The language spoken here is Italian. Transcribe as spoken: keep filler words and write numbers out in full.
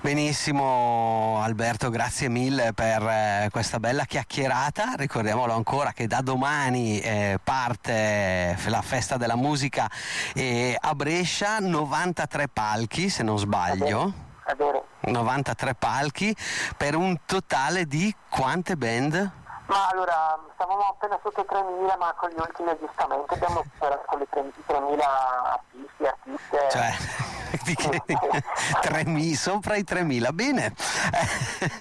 Benissimo Alberto, grazie mille per eh, questa bella chiacchierata. Ricordiamolo ancora che da domani eh, parte la festa della musica eh, a Brescia, novantatré palchi se non sbaglio. È vero. novantatré palchi per un totale di quante band? Ma allora, stavamo appena sotto i tremila, ma con gli ultimi aggiustamenti abbiamo superato con le tremila artisti, artiste. Cioè, di che, tremila, sopra i tremila, bene.